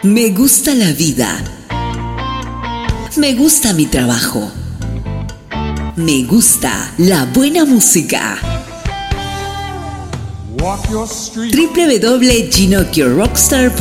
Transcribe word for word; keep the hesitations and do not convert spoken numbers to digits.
Me gusta la vida. Me gusta mi trabajo. Me gusta la buena música. w w w punto ginocchio rockstar